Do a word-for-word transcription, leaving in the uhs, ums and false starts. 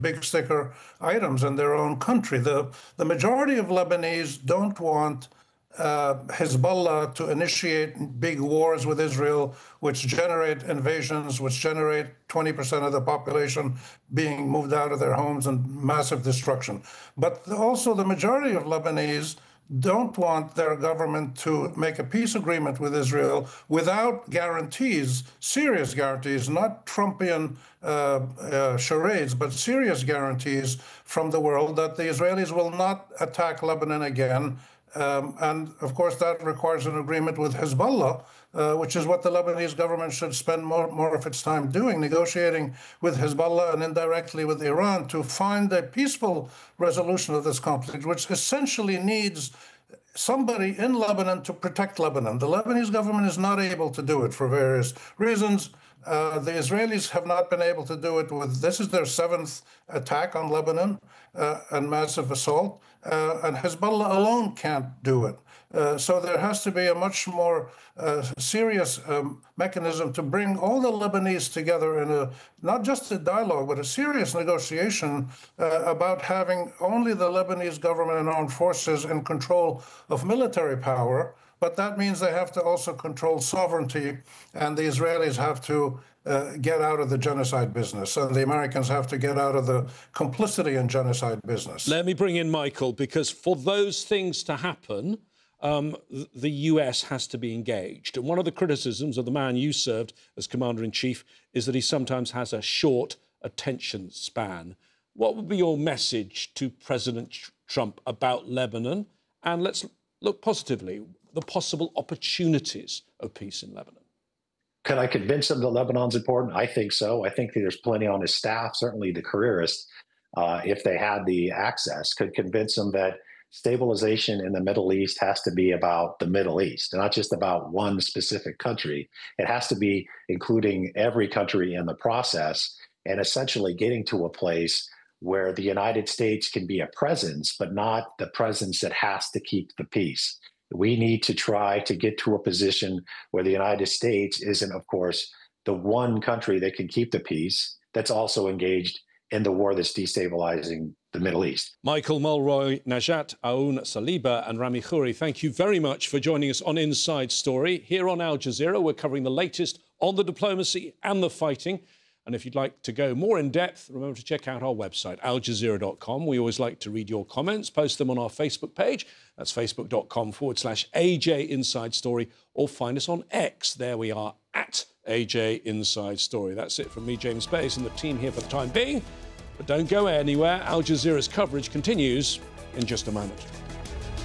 big sticker items in their own country. The, the majority of Lebanese don't want uh, Hezbollah to initiate big wars with Israel, which generate invasions, which generate twenty percent of the population being moved out of their homes and massive destruction. But also the majority of Lebanese don't want their government to make a peace agreement with Israel without guarantees, serious guarantees, not Trumpian uh, uh, charades, but serious guarantees from the world that the Israelis will not attack Lebanon again. Um, and of course, that requires an agreement with Hezbollah, uh, which is what the Lebanese government should spend more, more of its time doing, negotiating with Hezbollah and indirectly with Iran to find a peaceful resolution of this conflict, which essentially needs somebody in Lebanon to protect Lebanon. The Lebanese government is not able to do it for various reasons. Uh, the Israelis have not been able to do it with, this is their seventh attack on Lebanon, uh, and massive assault, uh, and Hezbollah alone can't do it. Uh, so there has to be a much more uh, serious um, mechanism to bring all the Lebanese together in a, not just a dialogue, but a serious negotiation uh, about having only the Lebanese government and armed forces in control of military power. But that means they have to also control sovereignty, and the Israelis have to uh, get out of the genocide business, and the Americans have to get out of the complicity in genocide business. Let me bring in Michael, because for those things to happen, um, the U S has to be engaged. And one of the criticisms of the man you served as Commander-in-Chief is that he sometimes has a short attention span. What would be your message to President Trump about Lebanon? And let's look positively, the possible opportunities of peace in Lebanon. Can I convince him that Lebanon's important? I think so. I think there's plenty on his staff, certainly the careerists, uh, if they had the access, could convince him that stabilization in the Middle East has to be about the Middle East, not just about one specific country. It has to be including every country in the process and essentially getting to a place where the United States can be a presence, but not the presence that has to keep the peace. We need to try to get to a position where the United States isn't, of course, the one country that can keep the peace, that's also engaged in the war that's destabilizing the Middle East. Michael Mulroy, Najat Aoun Saliba and Rami Khouri, thank you very much for joining us on Inside Story. Here on Al Jazeera, we're covering the latest on the diplomacy and the fighting. And if you'd like to go more in depth, remember to check out our website, al jazeera dot com. We always like to read your comments, post them on our Facebook page. That's facebook.com forward slash AJ Inside Story, or find us on X. There we are, at A J Inside Story. That's it from me, James Bays, and the team here for the time being. But don't go anywhere. Al Jazeera's coverage continues in just a moment.